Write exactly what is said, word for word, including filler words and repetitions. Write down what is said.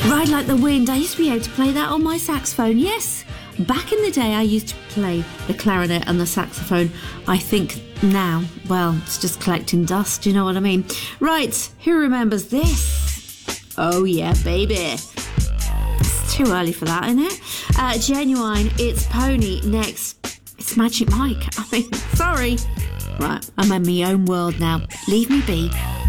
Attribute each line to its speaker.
Speaker 1: Ride Like the Wind. I used to be able to play that on my saxophone. Yes, back in the day I used to play the clarinet and the saxophone. I think now, well, it's just collecting dust, you know what I mean? Right, who remembers this? Oh yeah, baby. It's too early for that, isn't it? Uh, Genuine, it's Pony. Next, it's Magic Mike. I mean, sorry. Right, I'm in my own world now. Leave me be.